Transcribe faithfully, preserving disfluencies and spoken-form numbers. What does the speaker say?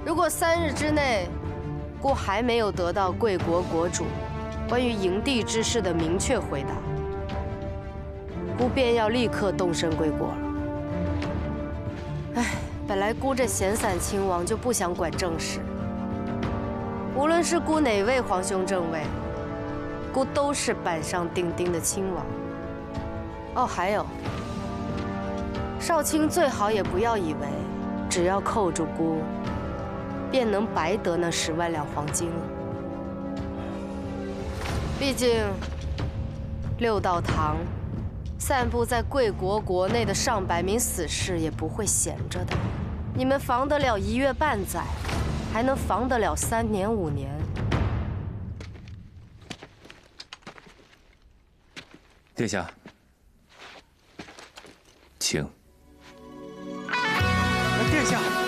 如果三日之内，孤还没有得到贵国国主关于营地之事的明确回答，孤便要立刻动身归国了。哎，本来孤这闲散亲王就不想管政事，无论是孤哪位皇兄正位，孤都是板上钉钉的亲王。哦，还有，少卿最好也不要以为只要扣住孤，便能白得那十万两黄金了。毕竟，六道堂散布在贵国国内的上百名死士也不会闲着的。你们防得了一月半载，还能防得了三年五年？ 殿下，请。 殿下。